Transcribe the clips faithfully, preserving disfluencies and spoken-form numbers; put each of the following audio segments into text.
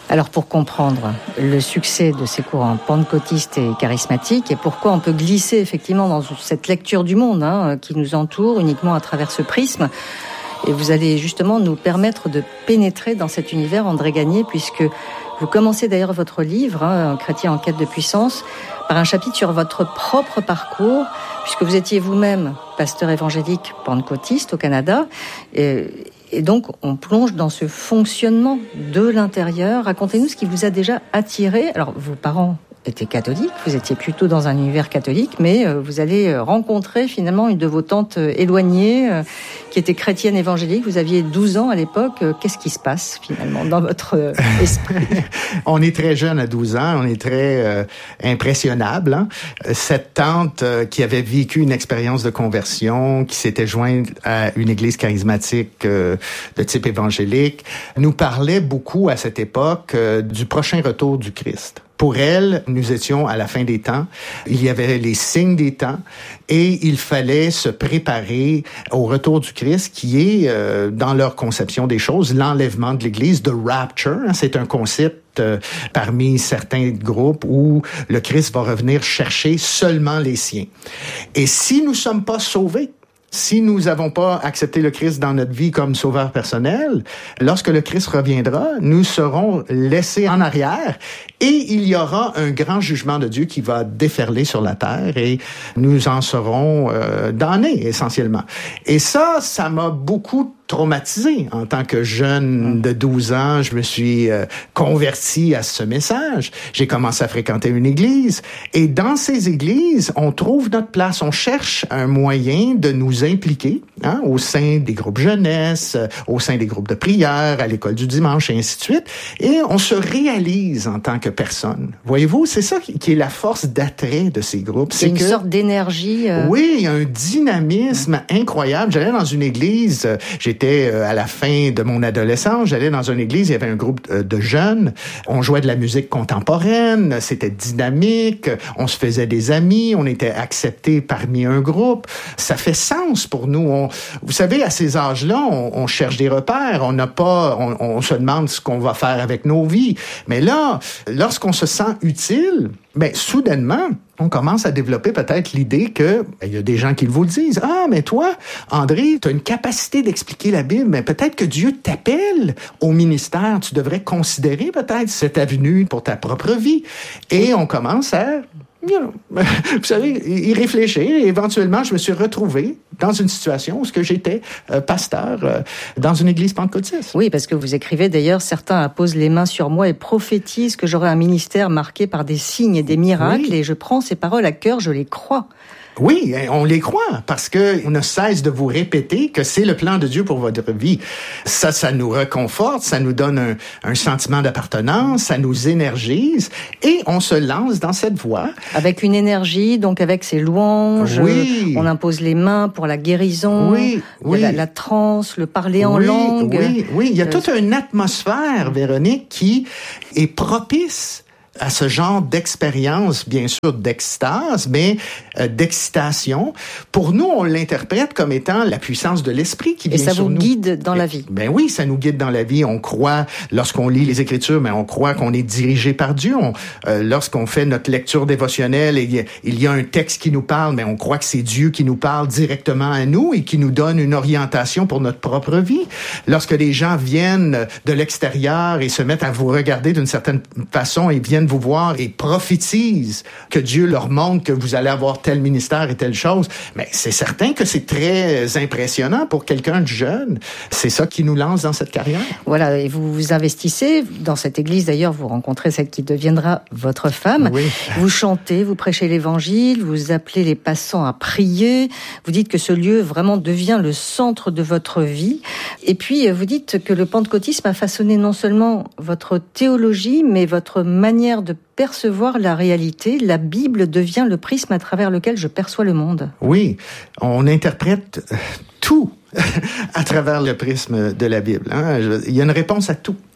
Alors pour comprendre le succès de ces courants pentecôtistes et charismatiques et pourquoi on peut glisser effectivement dans cette lecture du monde hein, qui nous entoure uniquement à travers ce prisme, et vous allez justement nous permettre de pénétrer dans cet univers, André Gagné, puisque vous commencez d'ailleurs votre livre, hein, Un chrétien en quête de puissance, par un chapitre sur votre propre parcours, puisque vous étiez vous-même pasteur évangélique pentecôtiste au Canada. Et, et donc, on plonge dans ce fonctionnement de l'intérieur. Racontez-nous ce qui vous a déjà attiré. Alors, vos parents étaient catholiques, vous étiez plutôt dans un univers catholique, mais vous allez rencontrer finalement une de vos tantes éloignées qui était chrétienne évangélique. Vous aviez douze ans à l'époque. Qu'est-ce qui se passe finalement dans votre esprit? On est très jeune à douze ans, on est très euh, impressionnable. Hein? Cette tante euh, qui avait vécu une expérience de conversion, qui s'était jointe à une église charismatique euh, de type évangélique, nous parlait beaucoup à cette époque euh, du prochain retour du Christ. Pour elle, nous étions à la fin des temps. Il y avait les signes des temps et il fallait se préparer au retour du Christ qui est, euh, dans leur conception des choses, l'enlèvement de l'Église, the rapture. Hein, c'est un concept euh, parmi certains groupes où le Christ va revenir chercher seulement les siens. Et si nous sommes pas sauvés, si nous n'avons pas accepté le Christ dans notre vie comme sauveur personnel, lorsque le Christ reviendra, nous serons laissés en arrière et il y aura un grand jugement de Dieu qui va déferler sur la terre et nous en serons euh, damnés essentiellement. Et ça, ça m'a beaucoup traumatisé en tant que jeune de douze ans. Je me suis euh, converti à ce message. J'ai commencé à fréquenter une église et dans ces églises, on trouve notre place. On cherche un moyen de nous impliquer hein, au sein des groupes jeunesse, euh, au sein des groupes de prière, à l'école du dimanche et ainsi de suite. Et on se réalise en tant que personne. Voyez-vous, c'est ça qui est la force d'attrait de ces groupes. C'est, c'est une que, sorte d'énergie. Euh... Oui, il y a un dynamisme mmh. incroyable. J'allais dans une église, euh, j'ai J'étais à la fin de mon adolescence, j'allais dans une église, il y avait un groupe de jeunes, on jouait de la musique contemporaine, c'était dynamique, on se faisait des amis, on était acceptés parmi un groupe. Ça fait sens pour nous. On, vous savez, à ces âges-là, on, on cherche des repères, on n'a pas, on, on se demande ce qu'on va faire avec nos vies. Mais là, lorsqu'on se sent utile, ben soudainement, on commence à développer peut-être l'idée que il y a des gens qui vous le disent. Ah, mais toi, André, tu as une capacité d'expliquer la Bible, mais peut-être que Dieu t'appelle au ministère. Tu devrais considérer peut-être cette avenue pour ta propre vie. Et on commence à... Vous savez, y réfléchir. Et éventuellement, je me suis retrouvé dans une situation où j'étais euh, pasteur euh, dans une église pentecôtiste. Oui, parce que vous écrivez d'ailleurs, certains apposent les mains sur moi et prophétisent que j'aurai un ministère marqué par des signes et des miracles. Oui. Et je prends ces paroles à cœur, je les crois. Oui, on les croit parce que on ne cesse de vous répéter que c'est le plan de Dieu pour votre vie. Ça, ça nous réconforte, ça nous donne un, un sentiment d'appartenance, ça nous énergise et on se lance dans cette voie. Avec une énergie, donc avec ses louanges, oui. on impose les mains pour la guérison, oui, oui. La, la transe, le parler en oui, langue. Oui, oui, il y a euh, toute une atmosphère, Véronique, qui est propice à ce genre d'expérience, bien sûr d'extase, mais euh, d'excitation. Pour nous, on l'interprète comme étant la puissance de l'esprit qui vient sur nous. Et ça vous guide dans la vie. Ben oui, ça nous guide dans la vie. On croit, lorsqu'on lit les Écritures, mais on croit qu'on est dirigé par Dieu. On, euh, lorsqu'on fait notre lecture dévotionnelle, et il y a un texte qui nous parle, mais on croit que c'est Dieu qui nous parle directement à nous et qui nous donne une orientation pour notre propre vie. Lorsque les gens viennent de l'extérieur et se mettent à vous regarder d'une certaine façon et viennent vous voir et prophétisent que Dieu leur montre que vous allez avoir tel ministère et telle chose, mais c'est certain que c'est très impressionnant pour quelqu'un de jeune. C'est ça qui nous lance dans cette carrière. Voilà, et vous vous investissez dans cette église. D'ailleurs, vous rencontrez celle qui deviendra votre femme. Oui. Vous chantez, vous prêchez l'évangile, vous appelez les passants à prier. Vous dites que ce lieu vraiment devient le centre de votre vie. Et puis, vous dites que le pentecôtisme a façonné non seulement votre théologie, mais votre manière de percevoir la réalité. La Bible devient le prisme à travers lequel je perçois le monde. Oui, on interprète tout à travers le prisme de la Bible. Hein. Il y a une réponse à tout.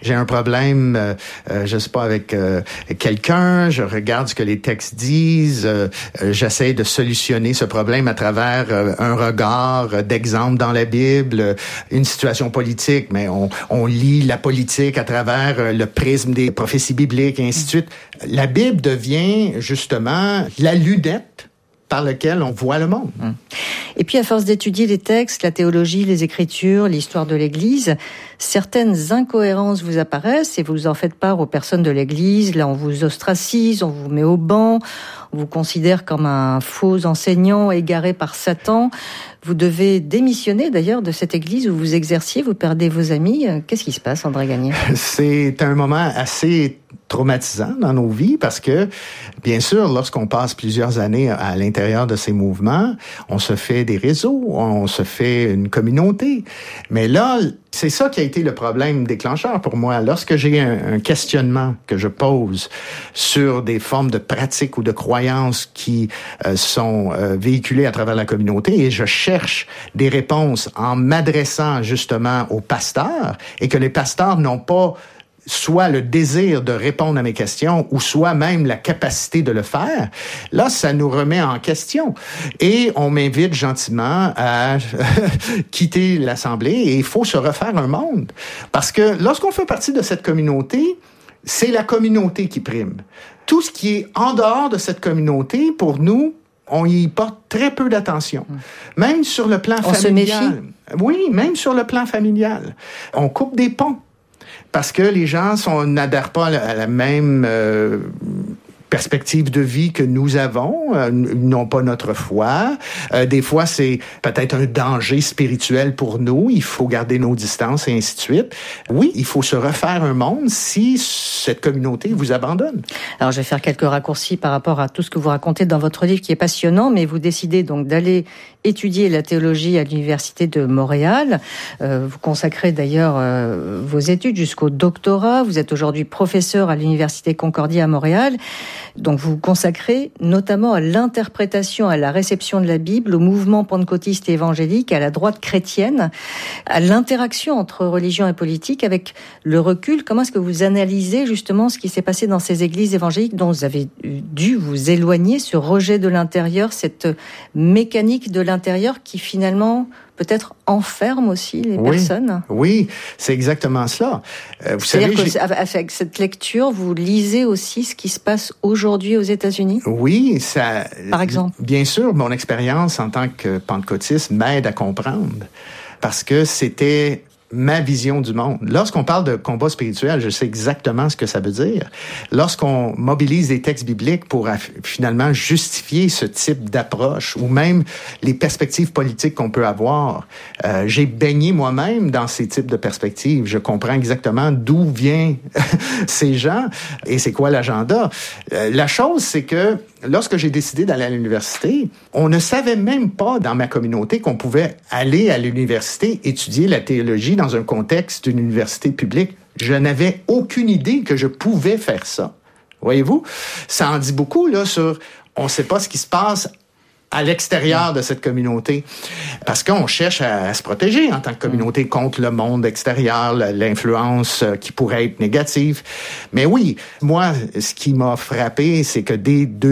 j'ai un problème, euh, euh, je sais pas, avec euh, quelqu'un, je regarde ce que les textes disent, euh, euh, j'essaie de solutionner ce problème à travers euh, un regard d'exemple dans la Bible, une situation politique, mais on, on lit la politique à travers euh, le prisme des prophéties bibliques et ainsi de suite. La Bible devient justement la lunette par laquelle on voit le monde. Et puis, à force d'étudier les textes, la théologie, les Écritures, l'histoire de l'Église, certaines incohérences vous apparaissent et vous en faites part aux personnes de l'Église. Là, on vous ostracise, on vous met au banc, on vous considère comme un faux enseignant égaré par Satan. Vous devez démissionner d'ailleurs de cette Église où vous exerciez, vous perdez vos amis. Qu'est-ce qui se passe, André Gagné? C'est un moment assez traumatisant dans nos vies parce que, bien sûr, lorsqu'on passe plusieurs années à l'intérieur de ces mouvements, on se fait des réseaux, on se fait une communauté. Mais là, c'est ça qui a été le problème déclencheur pour moi. Lorsque j'ai un, un questionnement que je pose sur des formes de pratiques ou de croyances qui euh, sont euh, véhiculées à travers la communauté et je cherche des réponses en m'adressant justement aux pasteurs et que les pasteurs n'ont pas soit le désir de répondre à mes questions ou soit même la capacité de le faire, là, ça nous remet en question. Et on m'invite gentiment à quitter l'Assemblée et il faut se refaire un monde. Parce que lorsqu'on fait partie de cette communauté, c'est la communauté qui prime. Tout ce qui est en dehors de cette communauté, pour nous, on y porte très peu d'attention. Même sur le plan on familial. Se méfie. Oui, même sur le plan familial. On coupe des ponts. Parce que les gens sont, n'adhèrent pas à la, à la même euh, perspective de vie que nous avons, euh, ils n'ont pas notre foi. Euh, des fois, c'est peut-être un danger spirituel pour nous. Il faut garder nos distances et ainsi de suite. Oui, il faut se refaire un monde si cette communauté vous abandonne. Alors, je vais faire quelques raccourcis par rapport à tout ce que vous racontez dans votre livre qui est passionnant, mais vous décidez donc d'aller étudier la théologie à l'Université de Montréal. Euh, vous consacrez d'ailleurs euh, vos études jusqu'au doctorat. Vous êtes aujourd'hui professeur à l'Université Concordia à Montréal. Donc vous vous consacrez notamment à l'interprétation, à la réception de la Bible, au mouvement pentecôtiste et évangélique, à la droite chrétienne, à l'interaction entre religion et politique. Avec le recul, comment est-ce que vous analysez justement ce qui s'est passé dans ces églises évangéliques dont vous avez dû vous éloigner, ce rejet de l'intérieur, cette mécanique de l'intérieur qui finalement peut-être enferme aussi les oui, personnes? Oui, c'est exactement cela. Euh, vous C'est-à-dire savez, qu'avec cette lecture, vous lisez aussi ce qui se passe aujourd'hui aux États-Unis? Oui, ça. Par exemple? Bien sûr, mon expérience en tant que pentecôtiste m'aide à comprendre parce que c'était ma vision du monde. Lorsqu'on parle de combat spirituel, je sais exactement ce que ça veut dire. Lorsqu'on mobilise des textes bibliques pour finalement justifier ce type d'approche ou même les perspectives politiques qu'on peut avoir, euh, j'ai baigné moi-même dans ces types de perspectives. Je comprends exactement d'où viennent ces gens et c'est quoi l'agenda. Euh, la chose, c'est que lorsque j'ai décidé d'aller à l'université, on ne savait même pas dans ma communauté qu'on pouvait aller à l'université étudier la théologie dans un contexte d'une université publique. Je n'avais aucune idée que je pouvais faire ça. Voyez-vous? Ça en dit beaucoup là sur on ne sait pas ce qui se passe à l'extérieur de cette communauté. Parce qu'on cherche à, à se protéger en tant que communauté contre le monde extérieur, l'influence qui pourrait être négative. Mais oui, moi, ce qui m'a frappé, c'est que dès deux